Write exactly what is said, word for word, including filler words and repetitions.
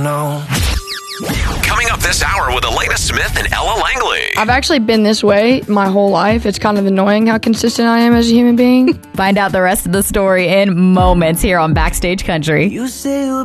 know. Coming up this hour with Elena Smith and Ella Langley. I've actually been this way my whole life. It's kind of annoying how consistent I am as a human being. Find out the rest of the story in moments here on Backstage Country. You say